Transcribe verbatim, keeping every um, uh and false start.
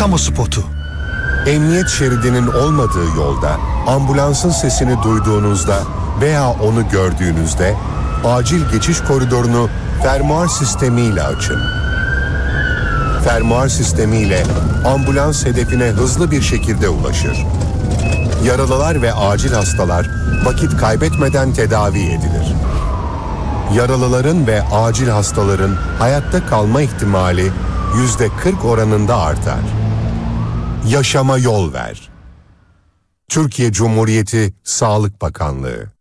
kamu spotu. Emniyet şeridinin olmadığı yolda ambulansın sesini duyduğunuzda veya onu gördüğünüzde acil geçiş koridorunu fermuar sistemiyle açın. Fermuar sistemiyle ambulans hedefine hızlı bir şekilde ulaşır. Yaralılar ve acil hastalar vakit kaybetmeden tedavi edilir. Yaralıların ve acil hastaların hayatta kalma ihtimali yüzde kırk oranında artar. Yaşama yol ver. Türkiye Cumhuriyeti Sağlık Bakanlığı.